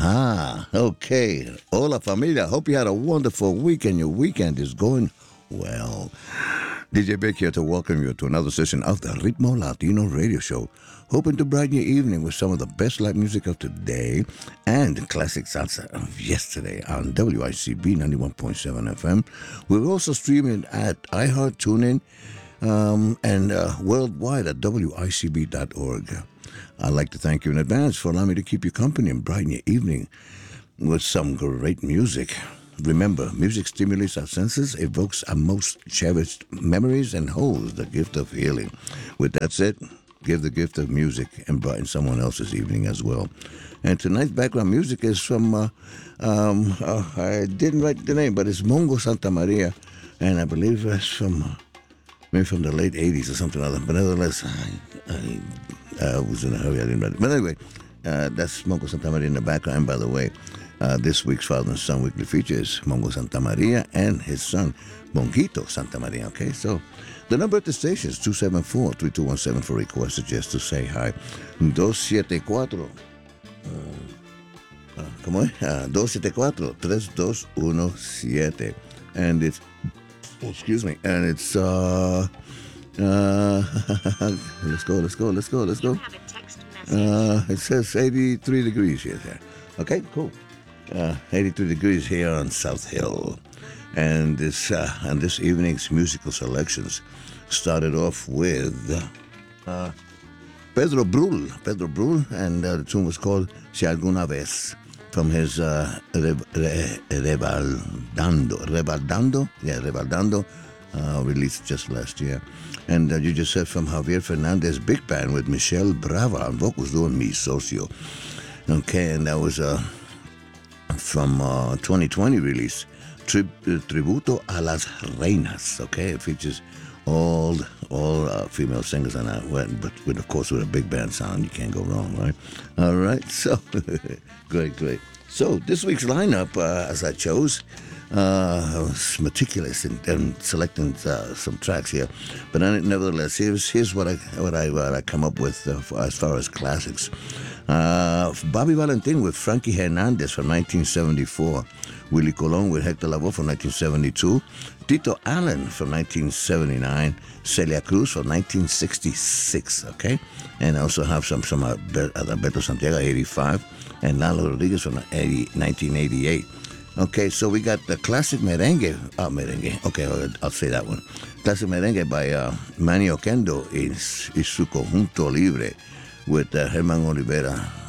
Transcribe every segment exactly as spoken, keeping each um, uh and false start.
Aha. Okay. Hola, familia. Hope you had a wonderful weekend. Your weekend is going well. D J Beck here to welcome you to another session of the Ritmo Latino Radio Show. Hoping to brighten your evening with some of the best live music of today and classic salsa of yesterday on W I C B ninety-one point seven F M. We're also streaming at iHeart, TuneIn, um, and uh, worldwide at W I C B dot org. I'd like to thank you in advance for allowing me to keep you company and brighten your evening with some great music. Remember, music stimulates our senses, evokes our most cherished memories, and holds the gift of healing. With that said, give the gift of music and brighten someone else's evening as well. And tonight's background music is from, uh, um, uh, I didn't write the name, but it's Mongo Santa Maria, and I believe it's from, uh, maybe from the late eighties or something like that. But nevertheless, I, I, I was in a hurry, I didn't write it. But anyway, uh, that's Mongo Santa Maria in the background. And by the way, Uh, this week's Father and Son Weekly features Mongo Santa Maria and his son, Monguito Santa Maria. Okay, so the number at the station is two seven four, three two one seven for requests just to say hi. two seven four, uh, uh, ¿cómo es? Uh, two seven four, three two one seven. And it's, excuse me, and it's, uh, uh, let's go, let's go, let's go, let's go. Uh, it says eighty-three degrees here. There. Okay, cool. Uh, eighty-two degrees here on South Hill, and this uh, and this evening's musical selections started off with uh, Pedro Brul, Pedro Brul, and uh, the tune was called Si Alguna Vez from his uh, Re- Re- Rebaldando, Rebaldando, yeah, Rebaldando, uh, released just last year. And uh, you just heard from Javier Fernandez Big Band with Michelle Brava on vocals doing Mi Socio. Okay, and that was a. Uh, from uh, twenty twenty release, Tri- uh, Tributo a las Reinas. Okay, it features all all uh, female singers on that, but with of course with a big band sound, you can't go wrong, right? All right, so great, great. So this week's lineup, uh, as I chose, uh, I was meticulous in, in selecting uh, some tracks here, but nevertheless, here's here's what I what I what I come up with uh, for, as far as classics. Uh, Bobby Valentin with Frankie Hernandez from nineteen seventy-four, Willie Colon with Hector Lavoe from nineteen seventy-two, Tito Allen from nineteen seventy-nine, Celia Cruz from nineteen sixty-six, okay? And I also have some from Alberto Santiago, eighty-five, and Lalo Rodriguez from nineteen eighty-eight. Okay, so we got the classic merengue, uh, merengue, okay, I'll, I'll say that one. Classic merengue by uh, Manny Oquendo y, y su conjunto libre, with uh, Herman Olivera,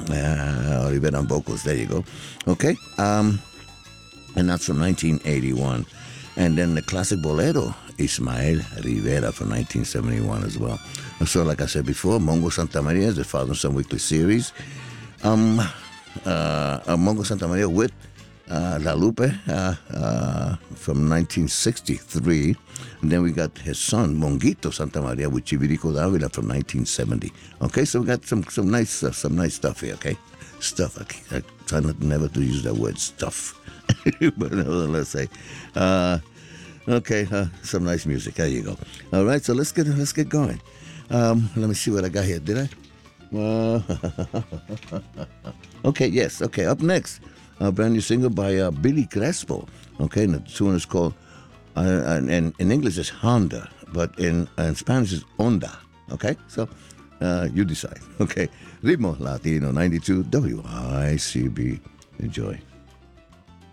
uh, Olivera on vocals. There you go. Okay, um, and that's from nineteen eighty-one. And then the classic bolero, Ismael Rivera from nineteen seventy-one as well. So, like I said before, Mongo Santa Maria is the Father and Son Weekly series. Um, uh, uh, Mongo Santa Maria with uh, La Lupe uh, uh, from nineteen sixty-three. And then we got his son, Monguito Santa Maria, with Chivirico Davila from nineteen seventy. Okay, so we got some some nice uh, some nice stuff here, okay? Stuff. I, I try not never to use that word stuff. But nevertheless, say, uh, okay, uh, some nice music. There you go. All right, so let's get let's get going. Um, let me see what I got here. Did I? Uh, okay, yes. Okay, up next, a brand new single by uh, Billy Crespo. Okay, and the tune is called. Uh, and in English it's Honda, but in, in Spanish it's Onda. Okay, so uh, you decide. Okay, Ritmo Latino ninety-two W I C B. Enjoy.